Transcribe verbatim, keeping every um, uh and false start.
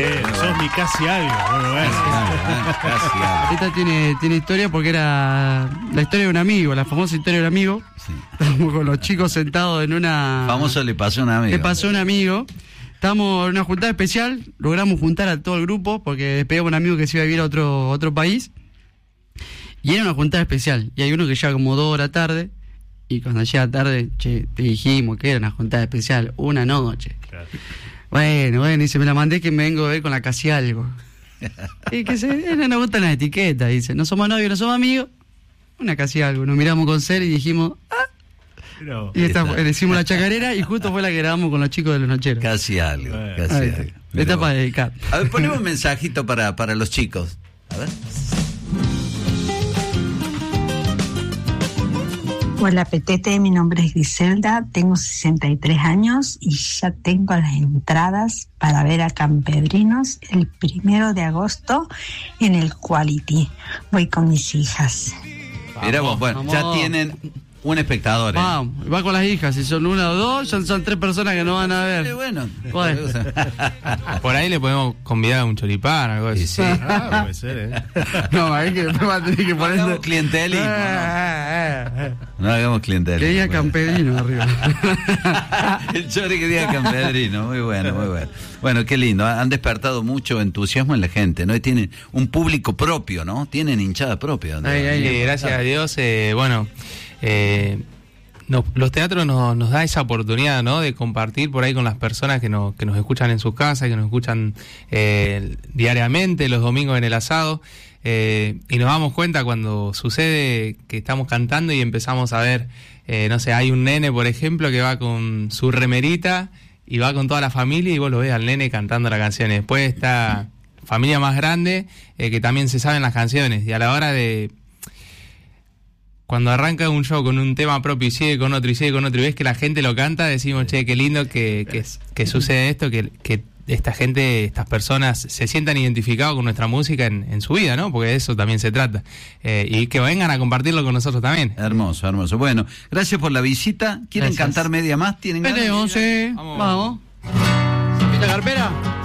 Eh, sos mi casi algo. Bueno, bueno. Casi algo. Esta tiene, tiene historia porque era la historia de un amigo, la famosa historia de un amigo. Sí. Estamos con los chicos sentados en una... Famoso le pasó a un amigo. Le pasó a un amigo. Estábamos en una juntada especial, logramos juntar a todo el grupo porque despedíamos a un amigo que se iba a vivir a otro, otro país. Y era una juntada especial. Y hay uno que llega como dos horas tarde. Y cuando llega tarde, che, te dijimos que era una juntada especial, una noche. Claro. Bueno, bueno, dice, me la mandé que me vengo a ver con la casi algo. Y que se, eh, no nos gustan las etiquetas, dice, no somos novios, no somos amigos, una casi algo. Nos miramos con cel y dijimos, ah. No. Y esta, le hicimos la chacarera y justo fue la que grabamos con los chicos de Los Nocheros. Casi algo, Bueno. casi Ahí algo. está. Pero Esta para bueno. dedicar. A ver, ponemos un mensajito para, para los chicos. A ver. Hola Petete, mi nombre es Griselda, tengo sesenta y tres años y ya tengo las entradas para ver a Campedrinos el primero de agosto en el Quality. Voy con mis hijas. Mira vos, bueno, vamos. ya tienen un espectador. ¿eh? Vamos, va con las hijas, si son una o dos, son, son tres personas que no van a Eh, ver. bueno. Bueno. Por ahí le podemos convidar a un choripán o algo así. Y sí. Ah, puede ser, ¿eh? No, es que después va a tener que No poner... hagamos clientelismo, ¿no? Eh, eh, eh. No hagamos clientelismo. Que diga Bueno. Campedrino arriba. El chori que diga Campedrino, muy bueno, muy bueno. Bueno, qué lindo, han despertado mucho entusiasmo en la gente, ¿no? Y tienen un público propio, ¿no? Tienen hinchada propia. ¿no? Ay, ay, Sí, gracias a Dios, eh, bueno, eh, no, los teatros nos, nos da esa oportunidad, ¿no? De compartir por ahí con las personas que nos, que nos escuchan en sus casas, que nos escuchan eh, diariamente, los domingos en el asado, eh, y nos damos cuenta cuando sucede que estamos cantando y empezamos a ver, eh, no sé, hay un nene, por ejemplo, que va con su remerita y va con toda la familia y vos lo ves al nene cantando la canción. Y después está familia más grande, eh, que también se saben las canciones, y a la hora de... Cuando arranca un show con un tema propio y sigue con otro y sigue con otro y ves que la gente lo canta, decimos, che, qué lindo que, que, que sucede esto, que, que esta gente, estas personas se sientan identificados con nuestra música en, en su vida, ¿no? Porque de eso también se trata. Eh, y que vengan a compartirlo con nosotros también. Hermoso, hermoso. Bueno, gracias por la visita. ¿Quieren Gracias. cantar media más? ¿Tienen ganas? Tenemos, sí. Vamos. Vamos. ¿Viste la carpera?